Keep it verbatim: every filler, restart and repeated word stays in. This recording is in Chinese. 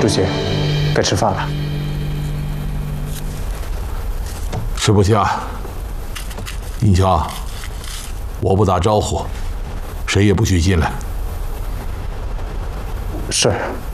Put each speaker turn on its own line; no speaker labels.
主席，该吃饭了。
吃不下。印象，我不打招呼，谁也不许进来。
是。